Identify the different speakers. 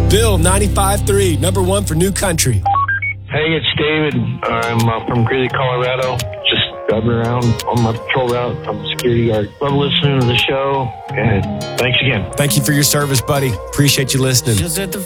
Speaker 1: Bill, 95.3, number one for New Country.
Speaker 2: Hey, it's David. I'm from Greeley, Colorado. Just driving around on my patrol route. I'm a security guard. Love listening to the show, and thanks again.
Speaker 1: Thank you for your service, buddy. Appreciate you listening.
Speaker 3: Just at the